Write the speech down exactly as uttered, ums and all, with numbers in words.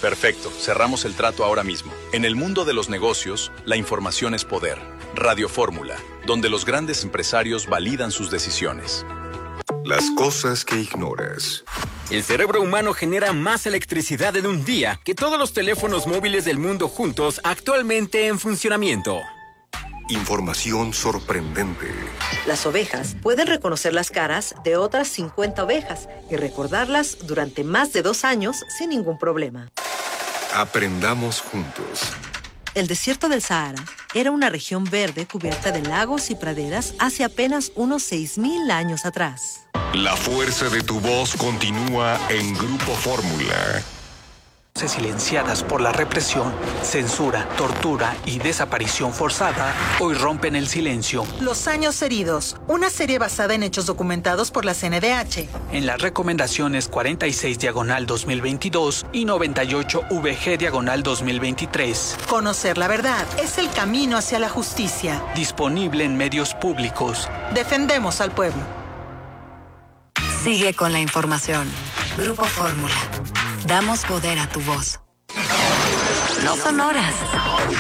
Perfecto, cerramos el trato ahora mismo. En el mundo de los negocios, la información es poder. Radio Fórmula, donde los grandes empresarios validan sus decisiones. Las cosas que ignoras. El cerebro humano genera más electricidad en un día que todos los teléfonos móviles del mundo juntos actualmente en funcionamiento. Información sorprendente. Las ovejas pueden reconocer las caras de otras cincuenta ovejas y recordarlas durante más de dos años sin ningún problema. Aprendamos juntos. El desierto del Sahara era una región verde cubierta de lagos y praderas hace apenas unos seis mil años atrás. La fuerza de tu voz continúa en Grupo Fórmula. Silenciadas por la represión, censura, tortura y desaparición forzada, hoy rompen el silencio. Los años heridos, una serie basada en hechos documentados por la C N D H. En las recomendaciones cuarenta y seis diagonal dos mil veintidós y noventa y ocho V G diagonal dos mil veintitrés. Conocer la verdad es el camino hacia la justicia. Disponible en medios públicos. Defendemos al pueblo. Sigue con la información. Grupo Fórmula. Damos poder a tu voz. No son horas.